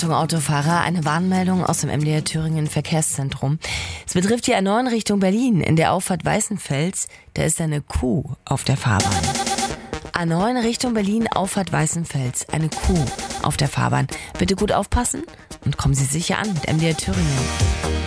Achtung Autofahrer, eine Warnmeldung aus dem MDR Thüringen Verkehrszentrum. Es betrifft die A9 Richtung Berlin. In der Auffahrt Weißenfels, da ist eine Kuh auf der Fahrbahn. A9 Richtung Berlin, Auffahrt Weißenfels, eine Kuh auf der Fahrbahn. Bitte gut aufpassen und kommen Sie sicher an mit MDR Thüringen.